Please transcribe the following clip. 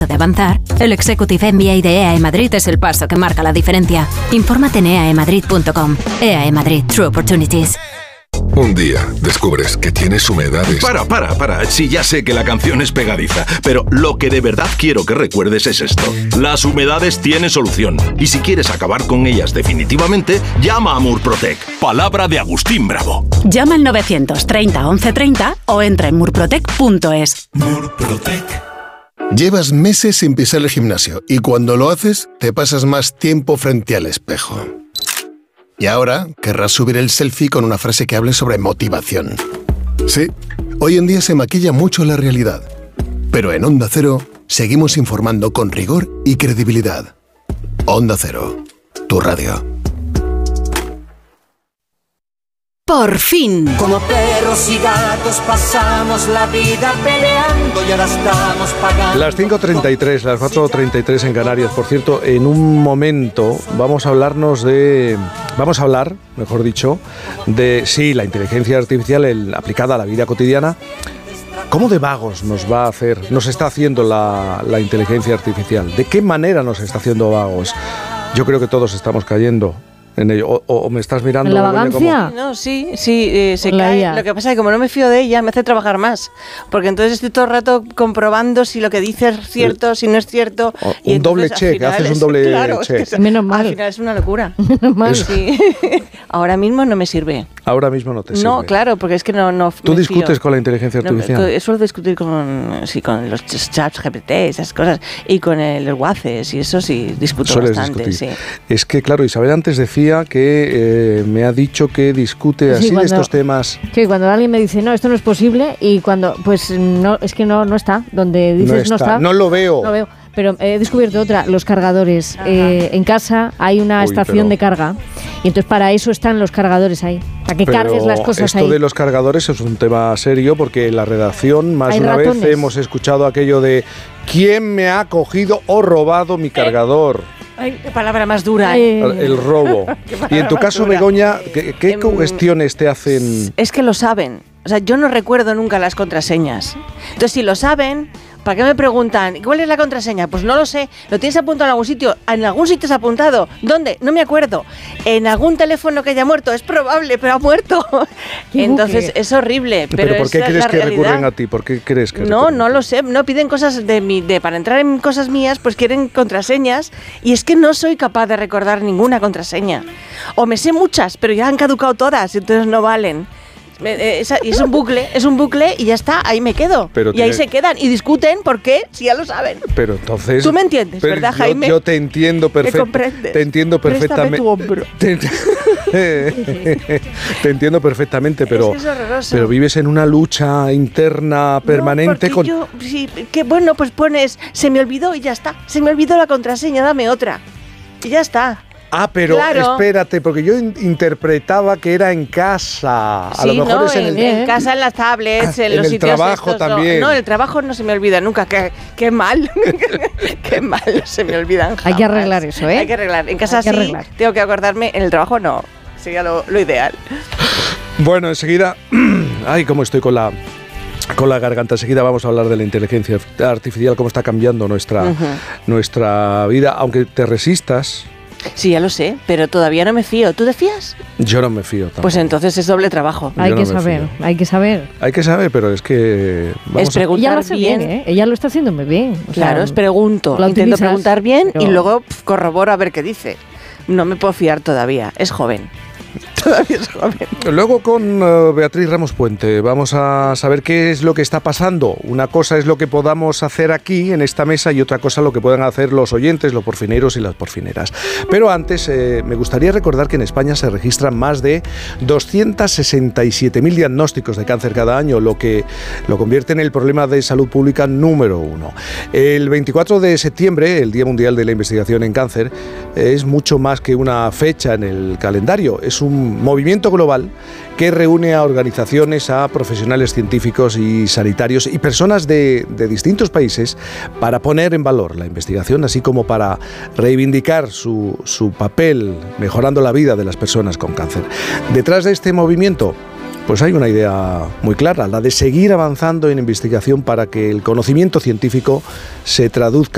de avanzar, el Executive MBA de EAE Madrid es el paso que marca la diferencia. Infórmate en eaemadrid.com. EAE Madrid, True Opportunities. Un día descubres que tienes humedades. Para. Sí, ya sé que la canción es pegadiza, pero lo que de verdad quiero que recuerdes es esto. Las humedades tienen solución. Y si quieres acabar con ellas definitivamente, llama a Murprotec. Palabra de Agustín Bravo. Llama al 930 1130 o entra en murprotec.es. Murprotec. Llevas meses sin pisar el gimnasio y cuando lo haces, te pasas más tiempo frente al espejo. Y ahora querrás subir el selfie con una frase que hable sobre motivación. Sí, hoy en día se maquilla mucho la realidad. Pero en Onda Cero seguimos informando con rigor y credibilidad. Onda Cero, tu radio. Por fin. Como perros y gatos pasamos la vida peleando y ahora estamos pagando. Las 5:33, las 4:33 en Canarias. Por cierto, en un momento vamos a hablar, mejor dicho, de la inteligencia artificial aplicada a la vida cotidiana. ¿Cómo de vagos nos está haciendo la inteligencia artificial? ¿De qué manera nos está haciendo vagos? Yo creo que todos estamos cayendo en ello. ¿O me estás mirando? ¿En la vagancia? Como... No, sí, se cae. Lo que pasa es que como no me fío de ella, me hace trabajar más. Porque entonces estoy todo el rato comprobando si lo que dice es cierto, si no es cierto. Y un doble check, haces un doble check. Es que menos mal. Al final es una locura. Menos mal. Sí. Ahora mismo no me sirve. Ahora mismo no te sirve. No, claro, porque es que no ¿Tú discutes con la inteligencia artificial? No, suelo discutir con los chats GPT, esas cosas, y con el WhatsApp, y eso sí, discuto bastante. Discutir. Sí. Es que, claro, Isabel antes decía que me ha dicho que discute así de estos temas. Sí, cuando alguien me dice, no, esto no es posible, y cuando, pues, no, es que no está, donde dices no está. No lo veo. No veo. Pero he descubierto otra, los cargadores. En casa hay una estación de carga y entonces para eso están los cargadores ahí, para que cargues las cosas ahí. Esto de los cargadores es un tema serio porque en la redacción más de una vez hemos escuchado aquello de ¿quién me ha cogido o robado mi cargador? Ay, qué palabra más dura. El robo. Y en tu caso, Begoña, ¿qué cuestiones te hacen? Es que lo saben. O sea, yo no recuerdo nunca las contraseñas. Entonces, si lo saben... ¿Para qué me preguntan? ¿Cuál es la contraseña? Pues no lo sé. ¿Lo tienes apuntado en algún sitio? ¿En algún sitio es apuntado? ¿Dónde? No me acuerdo. ¿En algún teléfono que haya muerto? Es probable, pero ha muerto. Entonces es horrible. ¿Pero por qué crees que recurren a ti? ¿Por qué crees que no lo sé. No piden cosas para entrar en cosas mías, pues quieren contraseñas. Y es que no soy capaz de recordar ninguna contraseña. O me sé muchas, pero ya han caducado todas, entonces no valen. Y es un bucle y ya está, ahí me quedo. Ahí se quedan y discuten por qué, si ya lo saben. Pero entonces... Tú me entiendes, ¿verdad, Jaime? Yo te entiendo perfectamente. Te entiendo perfectamente. Préstame tu hombro. Te entiendo perfectamente, pero, es horroroso. Pero vives en una lucha interna permanente con... bueno, pues pones, se me olvidó y ya está. Se me olvidó la contraseña, dame otra. Y ya está. Pero claro. Espérate, porque yo interpretaba que era en casa. A lo mejor es en casa, en las tablets, en los sitios. En el trabajo también. No, en el trabajo no se me olvida nunca. Qué mal. Qué mal se me olvidan jamás. Hay que arreglar eso, ¿eh? Hay que arreglar. En casa tengo que acordarme. En el trabajo no. Sería lo ideal. Bueno, enseguida... Ay, cómo estoy con la garganta. Enseguida vamos a hablar de la inteligencia artificial, cómo está cambiando nuestra vida. Aunque te resistas... Sí, ya lo sé, pero todavía no me fío. ¿Tú te fías? Yo no me fío tampoco. Pues entonces es doble trabajo. Hay que saber. Hay que saber, pero es que... Es preguntar bien. Ella lo está haciendo muy bien. Claro, intento preguntar bien y luego corroboro a ver qué dice. No me puedo fiar todavía, es joven. Todavía es joven. Luego con Beatriz Ramos Puente vamos a saber qué es lo que está pasando. Una cosa es lo que podamos hacer aquí en esta mesa y otra cosa lo que puedan hacer los oyentes, los porfineros y las porfineras. Pero antes me gustaría recordar que en España se registran más de 267.000 diagnósticos de cáncer cada año, lo que lo convierte en el problema de salud pública número 1. El 24 de septiembre, el Día Mundial de la Investigación en Cáncer, es mucho más que una fecha en el calendario. Es un movimiento global que reúne a organizaciones, a profesionales científicos y sanitarios y personas de distintos países para poner en valor la investigación, así como para reivindicar su papel mejorando la vida de las personas con cáncer. Detrás de este movimiento, pues hay una idea muy clara, la de seguir avanzando en investigación para que el conocimiento científico se traduzca